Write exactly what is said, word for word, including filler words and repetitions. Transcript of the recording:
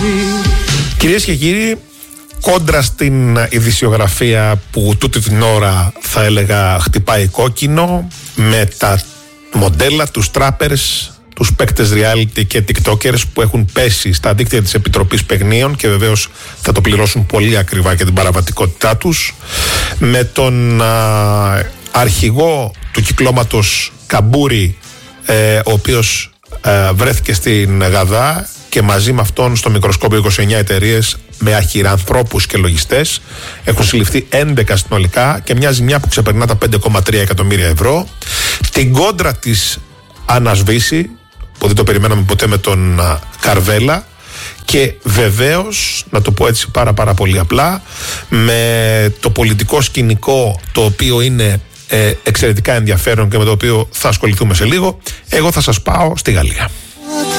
Κυρίες και κύριοι, κόντρα στην ειδησιογραφία που τούτη την ώρα θα έλεγα χτυπάει κόκκινο, με τα μοντέλα, τους τράπερς, τους παίκτες reality και tiktokers που έχουν πέσει στα δίκτυα της Επιτροπής Παιγνίων και βεβαίως θα το πληρώσουν πολύ ακριβά για την παραβατικότητά τους, με τον α, αρχηγό του κυκλώματος Καμπούρη, ε, ο οποίος ε, βρέθηκε στην Γαδά, και μαζί με αυτόν στο μικροσκόπιο είκοσι εννιά εταιρείες με αχυρανθρώπους και λογιστές. Έχουν συλληφθεί έντεκα συνολικά και μια ζημιά που ξεπερνά τα πέντε κόμμα τρία εκατομμύρια ευρώ. Την κόντρα της ανασβήσει, που δεν το περιμέναμε ποτέ, με τον α, Καρβέλα, και βεβαίως, να το πω έτσι πάρα πάρα πολύ απλά, με το πολιτικό σκηνικό το οποίο είναι ε, εξαιρετικά ενδιαφέρον και με το οποίο θα ασχοληθούμε σε λίγο. Εγώ θα σας πάω στη Γαλλία.